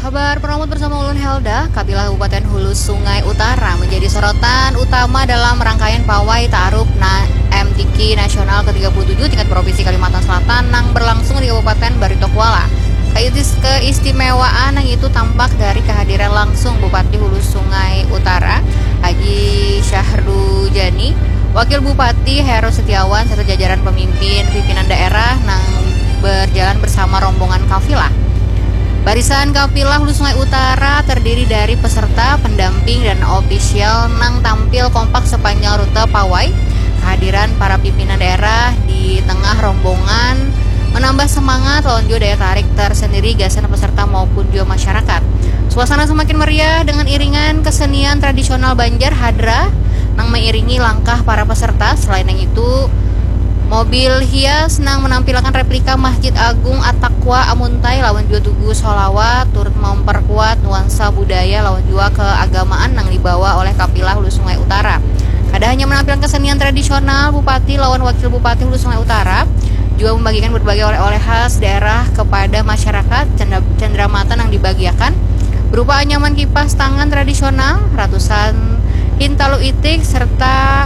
Kabar Promote bersama Ulun Helda, Kabilah Kabupaten Hulu Sungai Utara menjadi sorotan utama dalam rangkaian pawai ta'aruf MTQ Nasional ke-37 tingkat Provinsi Kalimantan Selatan yang berlangsung di Kabupaten Barito Kuala. Keistimewaan yang itu tampak dari kehadiran langsung Bupati Hulu Sungai Utara, Haji Syahrujani, Wakil Bupati Heru Setiawan, serta jajaran pimpinan daerah yang berjalan bersama rombongan kafilah. Barisan kafilah Hulu Sungai Utara terdiri dari peserta, pendamping, dan ofisial yang tampil kompak sepanjang rute pawai. Kehadiran para pimpinan daerah di tengah rombongan menambah semangat lonjo daya tarik tersendiri gasan peserta maupun juga masyarakat. Suasana semakin meriah dengan iringan kesenian tradisional Banjar Hadra yang mengiringi langkah para peserta. Selain yang itu, mobil hias yang menampilkan replika Masjid Agung At-Taqwa Amuntai lawan juga tugu solawat turut memperkuat nuansa budaya lawan juga keagamaan yang dibawa oleh kafilah Hulu Sungai Utara. Kada hanya menampilkan kesenian tradisional, Bupati lawan Wakil Bupati Hulu Sungai Utara juga membagikan berbagai oleh-oleh khas daerah kepada masyarakat. Cenderamata yang dibagikan berupa anyaman kipas tangan tradisional, ratusan hintalu itik, serta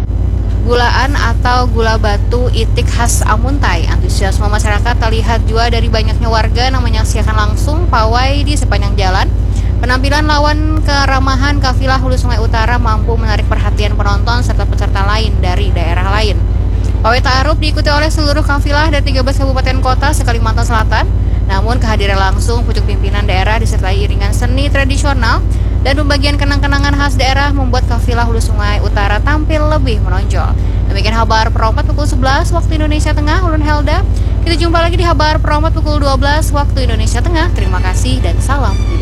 gulaan atau gula batu itik khas Amuntai. Antusiasme masyarakat terlihat juga dari banyaknya warga yang menyaksikan langsung pawai di sepanjang jalan. Penampilan lawan keramahan kafilah Hulu Sungai Utara mampu menarik perhatian penonton serta peserta lain dari daerah lain. Pawai ta'aruf diikuti oleh seluruh kafilah dari 13 kabupaten kota se-Kalimantan Selatan. Namun kehadiran langsung pucuk pimpinan daerah disertai iringan seni tradisional dan pembagian kenang-kenangan khas daerah membuat kafilah Hulu Sungai Utara tampil lebih menonjol. Demikian kabar Promote pukul 11 waktu Indonesia Tengah, Ulun Helda. Kita jumpa lagi di kabar Promote pukul 12 waktu Indonesia Tengah. Terima kasih dan salam.